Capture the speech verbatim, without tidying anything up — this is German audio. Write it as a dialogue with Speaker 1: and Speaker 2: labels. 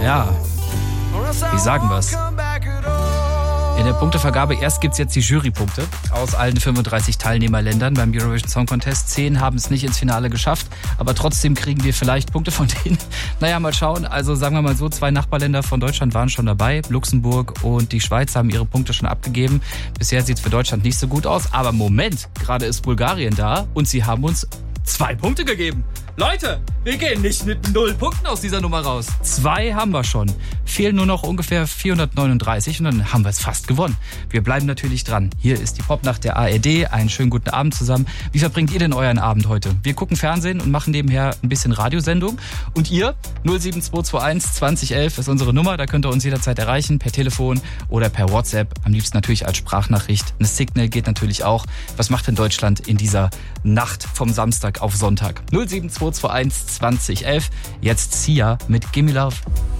Speaker 1: Ja, wie sagen wir's? In der Punktevergabe erst gibt's jetzt die Jurypunkte aus allen fünfunddreißig Teilnehmerländern beim Eurovision Song Contest. Zehn haben es nicht ins Finale geschafft, aber trotzdem kriegen wir vielleicht Punkte von denen. Naja, mal schauen. Also sagen wir mal so, zwei Nachbarländer von Deutschland waren schon dabei. Luxemburg und die Schweiz haben ihre Punkte schon abgegeben. Bisher sieht's für Deutschland nicht so gut aus. Aber Moment, gerade ist Bulgarien da und sie haben uns zwei Punkte gegeben. Leute, wir gehen nicht mit null Punkten aus dieser Nummer raus. Zwei haben wir schon. Fehlen nur noch ungefähr vierhundertneununddreißig und dann haben wir es fast gewonnen. Wir bleiben natürlich dran. Hier ist die Popnacht der A R D. Einen schönen guten Abend zusammen. Wie verbringt ihr denn euren Abend heute? Wir gucken Fernsehen und machen nebenher ein bisschen Radiosendung. Und ihr? null sieben zwei zwei eins zwanzig elf ist unsere Nummer. Da könnt ihr uns jederzeit erreichen, per Telefon oder per WhatsApp. Am liebsten natürlich als Sprachnachricht. Eine Signal geht natürlich auch. Was macht denn Deutschland in dieser Nacht vom Samstag auf Sonntag? null sieben zwei zwei eins zwanzig elf. Jetzt Sia mit Gimme Love.